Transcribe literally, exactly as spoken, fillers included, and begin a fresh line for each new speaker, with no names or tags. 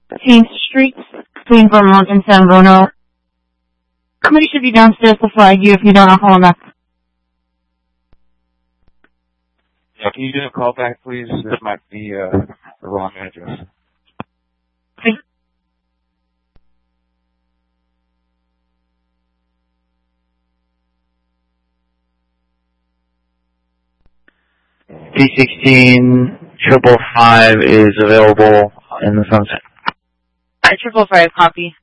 fifteenth Street between Vermont and San Bruno. Somebody should be downstairs to flag you if you don't know call them back.
Yeah, can you do a call back, please? This might be uh, the wrong address.
Okay.
T sixteen triple five is available in the sunset.
Alright, triple five, copy.